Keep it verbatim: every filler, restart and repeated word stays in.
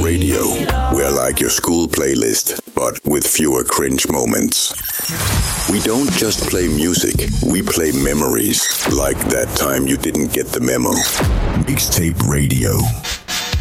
Radio. We're like your school playlist, but with fewer cringe moments. We don't just play music, we play memories. Like that time you didn't get the memo. Mixtape Radio.